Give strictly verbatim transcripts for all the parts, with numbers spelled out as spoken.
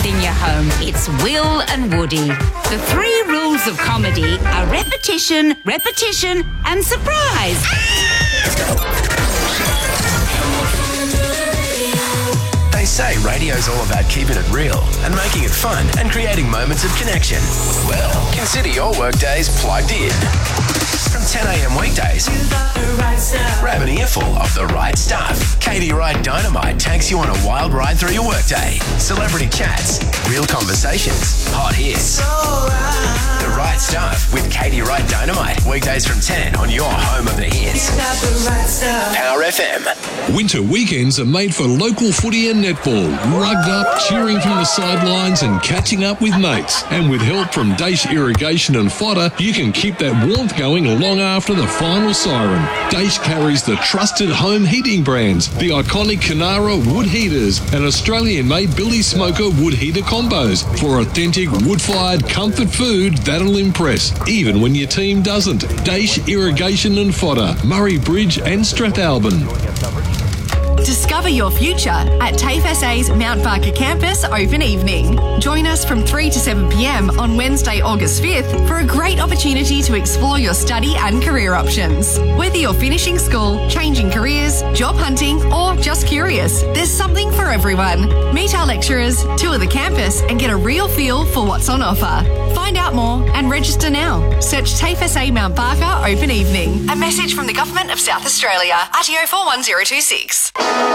in your home. It's Will and Woody. The three rules of comedy are repetition, repetition and surprise. They say radio's all about keeping it real and making it fun and creating moments of connection. Well, consider your workdays plugged in. From ten a.m. weekdays, grab an earful of the right stuff. Katie Wright Dynamite takes you on a wild ride through your workday. Celebrity chats, real conversations, hot hits. The Right Stuff with Katie Wright Dynamite. Weekdays from ten on your home of the hits. Power F M. Winter weekends are made for local footy and netball. Rugged up, cheering from the sidelines and catching up with mates. And with help from Daesh Irrigation and Fodder, you can keep that warmth going long after the final siren. Daesh carries the trusted home heating brands, the iconic Canara wood heaters and Australian-made Billy Smoker wood heater combos for authentic wood-fired comfort food that'll impress, even when your team doesn't. Daesh Irrigation and Fodder, Murray Bridge and Strathalbyn. Discover your future at TAFE S A's Mount Barker campus open evening. Join us from three to seven p.m. on Wednesday, August fifth for a great opportunity to explore your study and career options. Whether you're finishing school, changing careers, job hunting or just curious, there's something for everyone. Meet our lecturers, tour the campus and get a real feel for what's on offer. Find out more and register now. Search TAFE S A Mount Barker open evening. A message from the Government of South Australia. R T O four one zero two six.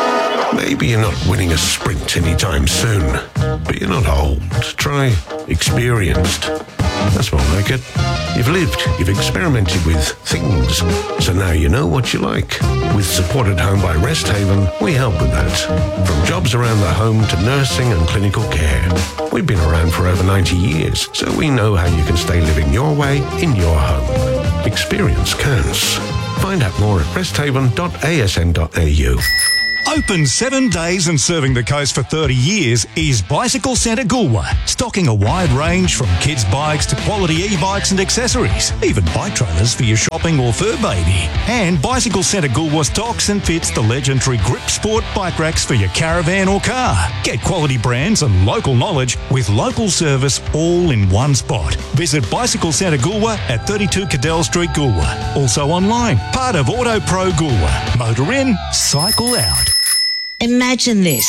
Maybe you're not winning a sprint anytime soon, but you're not old. Try experienced. That's more like it. You've lived, you've experimented with things, so now you know what you like. With Support at Home by Rest Haven, we help with that. From jobs around the home to nursing and clinical care. We've been around for over ninety years, so we know how you can stay living your way in your home. Experience counts. Find out more at resthaven dot a s n dot a u. Open seven days and serving the coast for thirty years is Bicycle Centre Goolwa, stocking a wide range from kids' bikes to quality e-bikes and accessories, even bike trailers for your shopping or fur baby. And Bicycle Centre Goolwa stocks and fits the legendary Grip Sport bike racks for your caravan or car. Get quality brands and local knowledge with local service all in one spot. Visit Bicycle Centre Goolwa at thirty-two Cadell Street, Goolwa. Also online, part of Auto Pro Goolwa. Motor in, cycle out. Imagine this.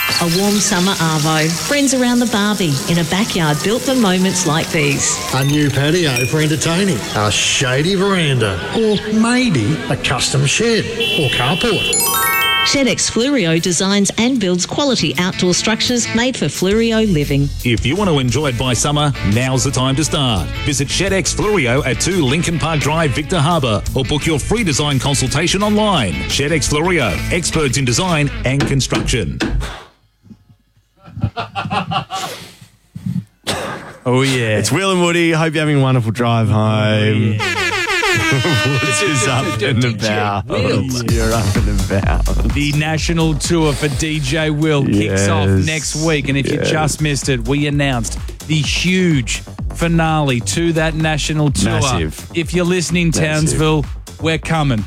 A warm summer arvo, friends around the barbie, in a backyard built for moments like these. A new patio for entertaining, a shady veranda, or maybe a custom shed or carport. ShedX Flurio designs and builds quality outdoor structures made for Flurio living. If you want to enjoy it by summer, now's the time to start. Visit ShedX Flurio at two Lincoln Park Drive, Victor Harbour, or book your free design consultation online. ShedX Flurio, experts in design and construction. Oh yeah, it's Will and Woody. Hope you're having a wonderful drive home. Oh, yeah. Woods is up and about. You're up and about. The national tour for D J Will kicks Yes. off next week. And if you Yes. just missed it, we announced the huge finale to that national tour. Massive. If you're listening, Massive. Townsville, we're coming.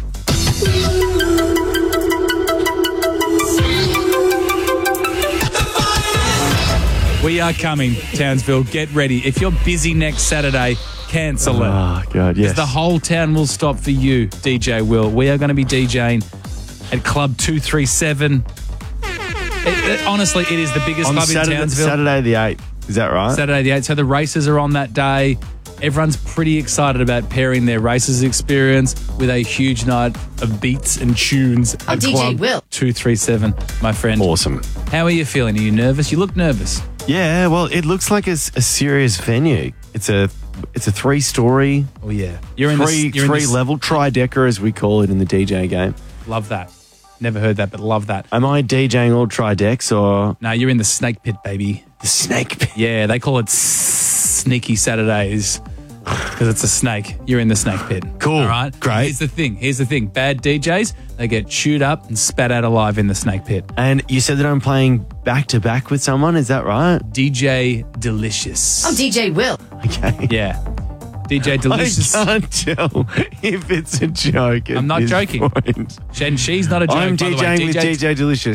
We are coming, Townsville. Get ready. If you're busy next Saturday, cancel it. Oh, God, yes. The whole town will stop for you, D J Will. We are going to be DJing at Club two three seven. It, it, honestly, it is the biggest On club Saturday, in Townsville. Saturday the eighth. Is that right? Saturday the eighth. So the races are on that day. Everyone's pretty excited about pairing their races experience with a huge night of beats and tunes I'm at D J Club Will. two three seven, my friend. Awesome. How are you feeling? Are you nervous? You look nervous. Yeah, well, it looks like a, s- a serious venue. It's a it's a three story, Oh, yeah. You're in three this, you're in three this- level tri-decker as we call it in the D J game. Love that. Never heard that, but love that. Am I DJing all tri-decks or No, you're in the snake pit, baby. the snake pit? Yeah, they call it Sneaky Saturdays because it's a snake. You're in the snake pit. Cool. All right? Great. Here's the thing. Here's the thing. Bad D Js, they get chewed up and spat out alive in the snake pit. And you said that I'm playing back to back with someone. Is that right? D J Delicious. I'm D J Will. Okay. Yeah. D J Delicious. I can't tell if it's a joke. at I'm not this joking. point. And she's not a joke, I'm by the way. DJing with D J D J Delicious.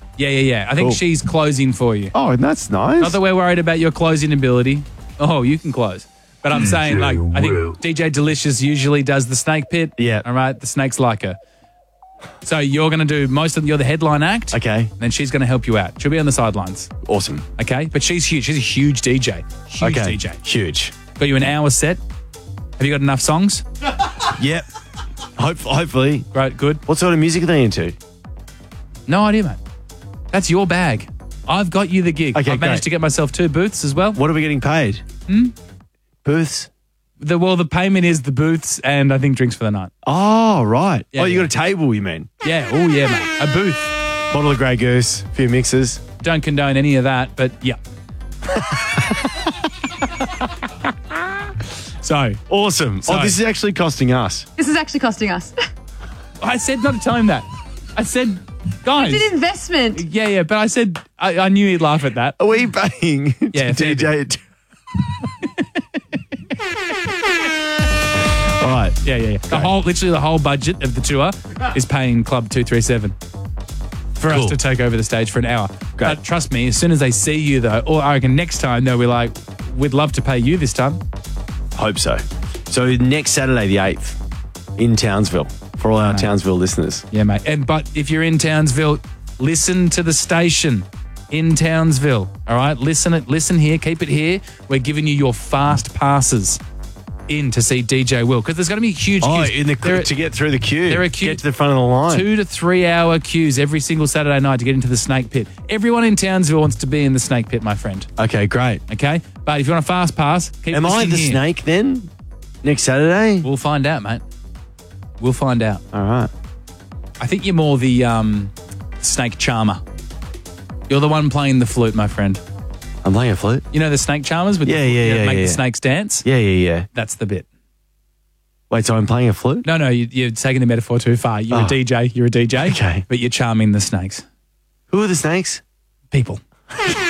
Yeah, yeah, yeah. I think Cool. she's closing for you. Oh, that's nice. Not that we're worried about your closing ability. Oh, you can close. But I'm saying, like, I think D J Delicious usually does the snake pit. Yeah. All right. The snakes like her. So you're going to do most of, you're the headline act. Okay. Then she's going to help you out. She'll be on the sidelines. Awesome. Okay. But she's huge. She's a huge D J. Huge Okay. D J. Huge. Got you an hour set. Have you got enough songs? Yep. Hope, hopefully. Right. Good. What sort of music are they into? No idea, mate. That's your bag. I've got you the gig. Okay, I've managed great. to get myself two booths as well. What are we getting paid? Hmm? Booths? The, well, the payment is the booths and I think drinks for the night. Oh, right. Yeah, oh, you yeah. got a table, you mean? Yeah. Oh, yeah, mate. A booth. Bottle of Grey Goose, a few mixers. Don't condone any of that, but yeah. So Awesome. So- oh, this is actually costing us. This is actually costing us. I said not to tell him that. I said, guys. It's an investment. Yeah, yeah, but I said I, I knew he'd laugh at that. Are we paying Yeah, to fair D J? All right. Yeah, yeah, yeah. The whole, literally the whole budget of the tour is paying Club two three seven for Cool. us to take over the stage for an hour. Great. But trust me, as soon as they see you though, or I reckon next time they'll be like, we'd love to pay you this time. Hope so. So next Saturday, the eighth, in Townsville, for all our Townsville listeners. Yeah, mate. And but if you're in Townsville, listen to the station in Townsville. All right, listen it. Listen here. Keep it here. We're giving you your fast passes in to see D J Will because there's going to be huge Oh, queues. in the There are- to get through the queue. there are queue- Get to the front of the line. Two to three hour queues every single Saturday night to get into the snake pit. Everyone in Townsville wants to be in the snake pit, my friend. Okay, great. Okay, but if you want a fast pass, keep Am I listening the here. snake then? Next Saturday? We'll find out, mate. We'll find out. All right. I think you're more the um, snake charmer. You're the one playing the flute, my friend. I'm playing a flute. You know the snake charmers with Yeah, the, yeah, you know, yeah, make yeah. the snakes dance? Yeah, yeah, yeah. That's the bit. Wait, so I'm playing a flute? No, no, you, you're taking the metaphor too far. You're Oh. a D J. You're a D J. Okay. But you're charming the snakes. Who are the snakes? People.